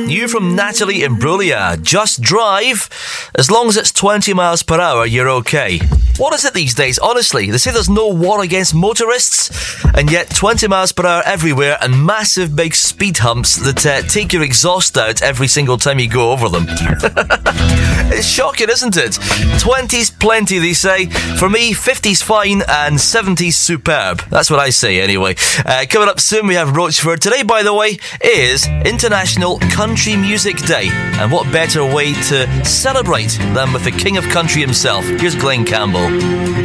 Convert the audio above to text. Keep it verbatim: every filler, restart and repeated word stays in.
New from Natalie Imbruglia. Just drive. As long as it's twenty miles per hour, you're okay. What is it these days? Honestly, they say there's no war against motorists, and yet twenty miles per hour everywhere and massive big speed humps that uh, take your exhaust out every single time you go over them. It's shocking, isn't it? twenty's plenty, they say. For me, fifty's fine and seventy's superb. That's what I say, anyway. Uh, coming up soon, we have Roachford. Today, by the way, is International Country Music Day. And what better way to celebrate than with the King of Country himself? Here's Glenn Campbell.